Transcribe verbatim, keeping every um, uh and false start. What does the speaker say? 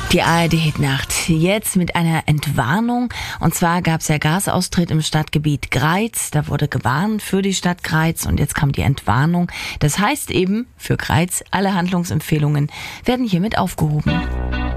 Die A R D-Hitnacht jetzt mit einer Entwarnung. Und zwar gab es ja Gasaustritt im Stadtgebiet Greiz. Da wurde gewarnt für die Stadt Greiz und jetzt kam die Entwarnung. Das heißt eben für Greiz, alle Handlungsempfehlungen werden hiermit aufgehoben.